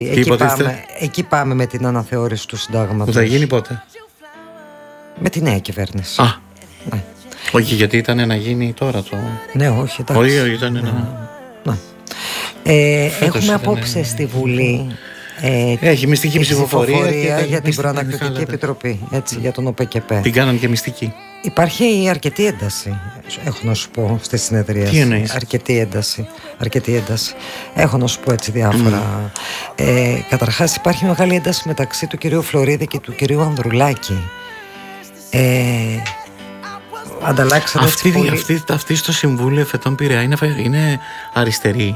Εκεί πάμε με την αναθεώρηση του συντάγματος. Που θα γίνει πότε? Με τη νέα κυβέρνηση. Ναι. Όχι, γιατί ήταν να γίνει τώρα το. Ναι, όχι, εντάξει. Όχι, ήταν ναι. Έχουμε απόψε στη Βουλή. Έχει μυστική ψηφοφορία για την Προανακριτική Επιτροπή, έτσι, για τον ΟΠΕΚΕΠΕ. Την κάναν και μυστική. Υπάρχει αρκετή ένταση, έχω να σου πω, στη συνεδρία. Τι εννοείς? Αρκετή ένταση. Έχω να σου πω έτσι διάφορα. Καταρχάς υπάρχει μεγάλη ένταση μεταξύ του κυρίου Φλωρίδη και του κυρίου Ανδρουλάκη. Ανταλλάξαν αυτή στο Συμβούλιο Εφετών Πειραιά είναι αριστερή,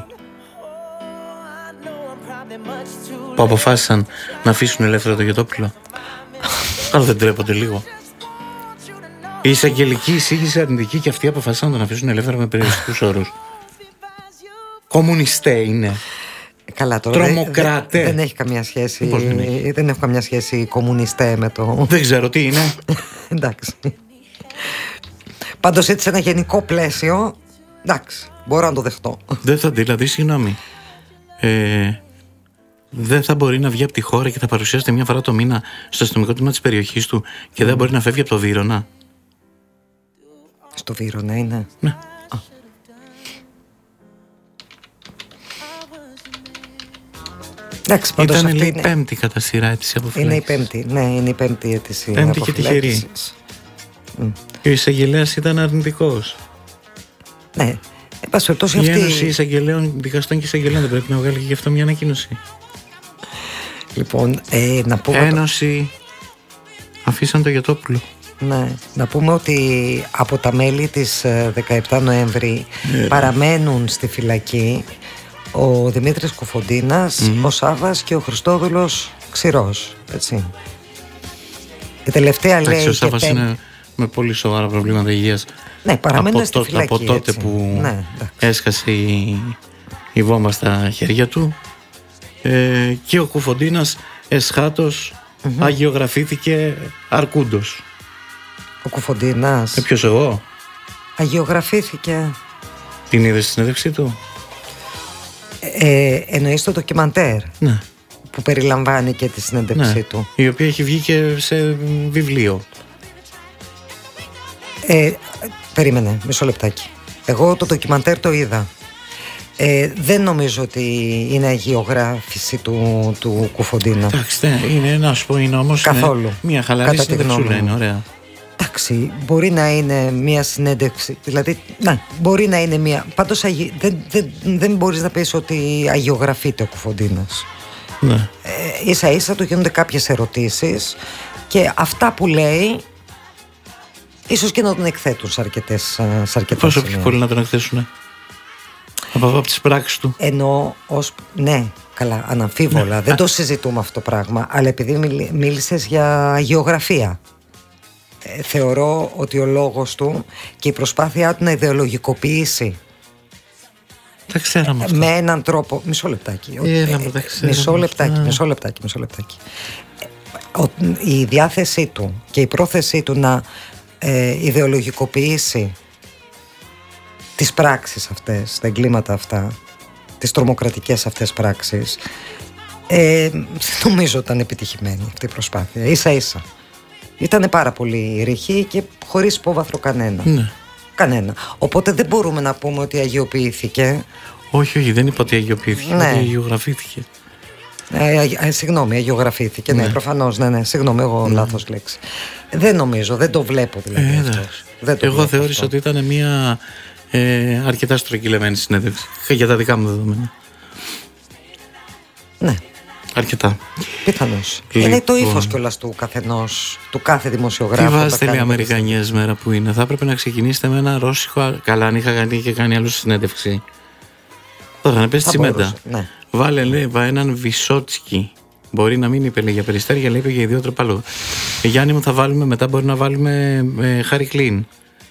που αποφάσισαν να αφήσουν ελεύθερο το Γιωτόπουλο. Αλλά δεν τρέπονται λίγο? Η εισαγγελική εισήγηση αρνητική και αυτοί αποφάσισαν να τον αφήσουν ελεύθερο με περιοριστικούς όρους. Κομμουνιστέ είναι. Καλά, τώρα τρομοκράτε. Δεν έχει καμία σχέση. Δεν έχω καμία σχέση οι κομμουνιστέ με το. Δεν ξέρω τι είναι. Εντάξει. Πάντως έτσι σε ένα γενικό πλαίσιο, εντάξει, μπορώ να το δεχτώ. Δεν θα, δηλαδή, συγγνώμη, δεν θα μπορεί να βγει από τη χώρα και θα παρουσιάζεται μια φορά το μήνα στο αστυνομικό τμήμα της περιοχής του και δεν μπορεί να φεύγει από το Βύρωνα? Στο Βύρωνα είναι? Ναι. Εντάξει, ήταν η πέμπτη κατά σειρά αίτηση αποφυλάκησης. Είναι η πέμπτη, ναι, είναι η πέμπτη αίτηση. Πέμπτη και τυχερή. Και ο εισαγγελέας ήταν αρνητικός. Ναι, αυτή... Η Ένωση Εισαγγελέων, Δικαστών και Εισαγγελέων δεν πρέπει να βγάλει και γι' αυτό μια ανακοίνωση? Λοιπόν, να πούμε... Ένωση, αφήσαν το Γιωτόπουλο. Ναι, να πούμε ότι από τα μέλη της 17 Νοέμβρη παραμένουν στη φυλακή ο Δημήτρης Κουφοντίνας, ο Σάββας και ο Χριστόδουλος Ξηρός, έτσι. Η τελευταία λέει... Ο Σάββας είναι με πολύ σοβαρά προβλήματα υγείας. Ναι, παραμένουν στη φυλακή. Από τότε έτσι. που έσκασε η βόμβα στα χέρια του. Και ο Κουφοντίνας εσχάτως αγιογραφήθηκε αρκούντος. Ο Κουφοντίνας. Ποιος, εγώ? Αγιογραφήθηκε. Την είδες στη συνέντευξή του? Εννοείς το ντοκιμαντέρ? Ναι. Που περιλαμβάνει και τη συνέντευξή του. Η οποία έχει βγει και σε βιβλίο. Περίμενε, μισό λεπτάκι. Εγώ το ντοκιμαντέρ το είδα. Δεν νομίζω ότι είναι αγιογράφηση του Κουφοντίνα. Εντάξει, είναι, να σου πω, είναι όμως καθόλου. Μια χαλαρή συνέντευξούλα, είναι ωραία. Εντάξει, μπορεί να είναι μια συνέντευξη. Δηλαδή, μπορεί να είναι μια. Πάντως δεν μπορείς να πεις ότι αγιογραφείται ο Κουφοντίνας. Ναι. Ίσα ίσα του γίνονται κάποιες ερωτήσεις και αυτά που λέει ίσως και να τον εκθέτουν σε αρκετές Πόσο πιο πολύ να τον εκθέσουν από τις πράξεις του? Ενώ ναι, καλά, αναμφίβολα, δεν το συζητούμε αυτό το πράγμα. Αλλά επειδή μίλησες για γεωγραφία, θεωρώ ότι ο λόγος του και η προσπάθειά του να ιδεολογικοποιήσει τα ξέραμε αυτά. Με έναν τρόπο. Μισό λεπτάκι. Μισό λεπτάκι. Η διάθεσή του και η πρόθεσή του να ιδεολογικοποιήσει τις πράξεις αυτές, τα εγκλήματα αυτά, τις τρομοκρατικές αυτές πράξεις, νομίζω ήταν επιτυχημένη αυτή η προσπάθεια. Ίσα ίσα ήταν πάρα πολύ ρηχή και χωρίς υπόβαθρο κανένα. Ναι. Κανένα. Οπότε δεν μπορούμε να πούμε ότι αγιοποιήθηκε. Όχι, δεν είπα ότι αγιοποιήθηκε, ότι αγιογραφήθηκε. Συγγνώμη, αγιογραφήθηκε. Ναι, προφανώς. Ναι, συγγνώμη, εγώ λάθος λέξη. Δεν νομίζω, δεν το βλέπω δηλαδή. Εγώ θεώρησα ότι ήταν μια αρκετά στρογγυλεμένη συνέντευξη για τα δικά μου δεδομένα. Ναι. Αρκετά. Πιθανώς. Είναι το ύφος κιόλας του καθενός, του κάθε δημοσιογράφου. Τι βάζετε, λέει, Αμερικανιές μέρα που είναι? Θα έπρεπε να ξεκινήσετε με ένα ρώσικο. Καλά, αν είχα κάνει και κάνει άλλο συνέντευξη. Τώρα να πέσει τσιμέντα. Ναι. Βάλε, λέει, έναν Βυσότσκι. Μπορεί να μην είπε, λέει, για Περιστέρια, λέει, είπε για ιδιότροπα λόγο. Γιάννη μου, θα βάλουμε μετά, μπορεί να βάλουμε Χάρι Κλίν.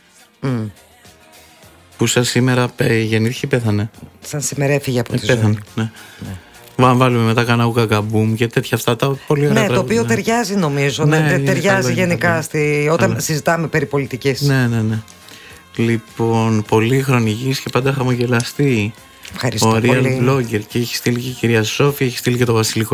Που σαν σήμερα γεννήθηκε, πέθανε. Σαν σήμερα έφυγε από τη ζωή. Ναι. Βάλουμε μετά κανένα ουκακαμπούμ και τέτοια αυτά τα πολύ ωραία. Ναι, το οποίο ταιριάζει νομίζω. Ταιριάζει γενικά όταν συζητάμε περί πολιτικής. Ναι. Λοιπόν, πολύχρονη υγιής και πάντα χαμογελαστή. Ευχαριστώ ο πολύ. Real Blogger, και έχει στείλει και η κυρία Σόφη, έχει στείλει και το Βασιλικό